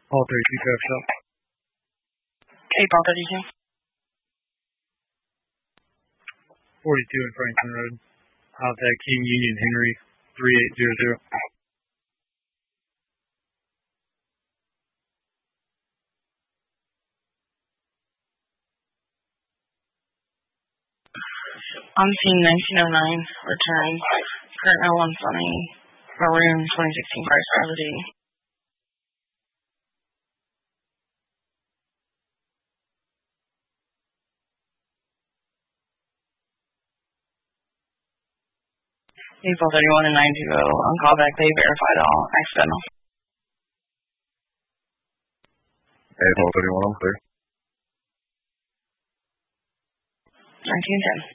All 32 Craft Shop. April 32. 42 in Franklin Road. Contact King Union Henry 3800. On scene 1909. Return. Current L1 Sunny. Maroon 2016 Price Driver D. April 31 and 920. On callback, they verified all accidental. April 31, I'm clear. 1910.